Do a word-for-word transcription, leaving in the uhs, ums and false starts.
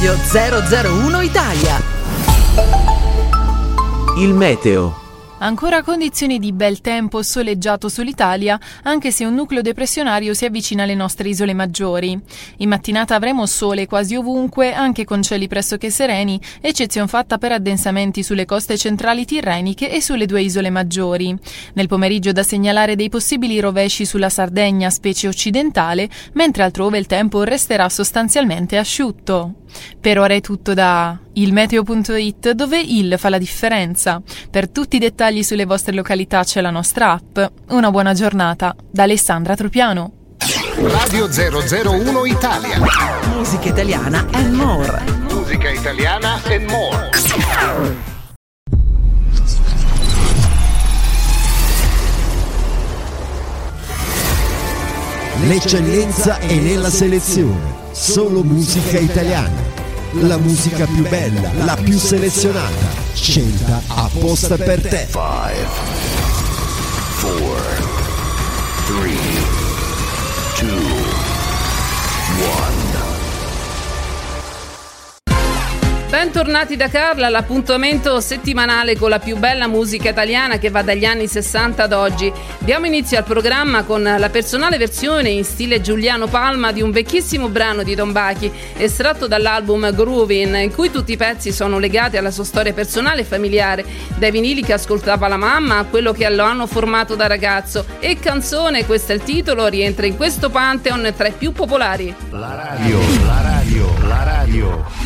Radio zero zero uno Italia. Il meteo. Ancora condizioni di bel tempo soleggiato sull'Italia, anche se un nucleo depressionario si avvicina alle nostre isole maggiori. In mattinata avremo sole quasi ovunque, anche con cieli pressoché sereni, eccezion fatta per addensamenti sulle coste centrali tirreniche e sulle due isole maggiori. Nel pomeriggio da segnalare dei possibili rovesci sulla Sardegna, specie occidentale, mentre altrove il tempo resterà sostanzialmente asciutto. Per ora è tutto da ilmeteo punto it, dove il fa la differenza. Per tutti i dettagli sulle vostre località c'è la nostra app. Una buona giornata da Alessandra Tropiano. Radio zero zero uno Italia. Musica italiana and more. Musica italiana and more. L'eccellenza è nella selezione. Solo musica italiana. La musica più bella, la più selezionata, scelta apposta per te. five, four, tre, due, uno. Bentornati da Carla, l'appuntamento settimanale con la più bella musica italiana che va dagli anni sessanta ad oggi. Diamo inizio al programma con la personale versione in stile Giuliano Palma di un vecchissimo brano di Don Bachi, estratto dall'album Groovin, in cui tutti i pezzi sono legati alla sua storia personale e familiare, dai vinili che ascoltava la mamma a quello che lo hanno formato da ragazzo. E canzone, questo è il titolo, rientra in questo pantheon tra i più popolari. La radio, la radio, la radio.